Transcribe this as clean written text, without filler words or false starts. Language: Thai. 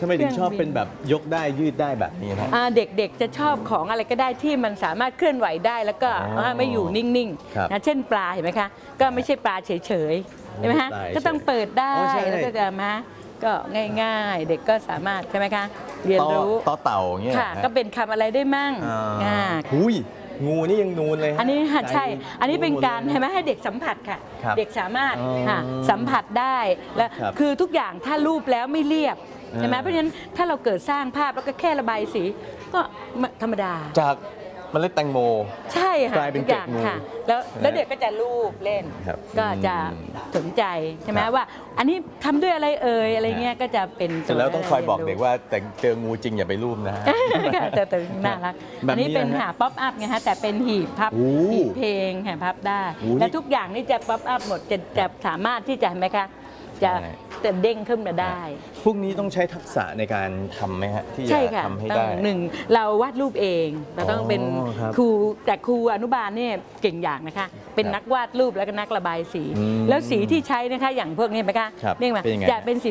ทำไมถึงชอบเป็นแบบยกได้ยืดได้แบบนี้ครับเด็กๆจะชอบของอะไรก็ได้ที่มันสามารถเคลื่อนไหวได้แล้วก็ไม่อยู่นิ่งๆนะเช่นปลาเห็นไหมคะก็ไม่ใช่ปลาเฉยๆใช่ไหมคะก็ต้องเปิดได้แล้วก็จะมาก็ง่ายๆเด็กก็สามารถใช่ไหมคะเรียนรู้ต่อเต่าอย่างเงี้ยค่ะก็เป็นคำอะไรได้มั่งหุยงูนี่ยังนูนเลยอันนี้ใช่อันนี้เป็นการให้ให้เด็กสัมผัสค่ะเด็กสามารถสัมผัสได้และคือทุกอย่างถ้ารูปแล้วไม่เรียบใช่ไหมเพราะฉะนั้นถ้าเราเกิดสร้างภาพแล้วก็แค่ระบายสีก็ธรรมดาจากเมล็ดแตงโมใช่ค่ะกลายเป็นเกล็ดงูแล้วเด็กก็จะรูปเล่นก็จะสนใจใช่ไหมว่าอันนี้ทำด้วยอะไรอะไรเงี้ยก็จะเป็นเสร็จแล้วต้องคอยบอกเด็กว่าแต่เจองูจริงอย่าไปรูปนะแต่น่ารักอันนี้เป็นป๊อปอัพไงฮะแต่เป็นหีบพับหีบเพลงพับได้และทุกอย่างนี่จะป๊อปอัพหมดจะสามารถที่จะไหมคะจะเด้งขึ้นมาได้พวกนี้ต้องใช้ทักษะในการทำไหมฮะที่จะทำให้ได้หนึ่งเราวาดรูปเองเราต้องเป็นครูแต่ครูอนุบาลเนี่ยเก่งอย่างนะคะเป็นนักวาดรูปแล้วก็นักระบายสีแล้วสีที่ใช้นะคะอย่างพวกนี้ไหมคะเรียกว่าจะเป็นสี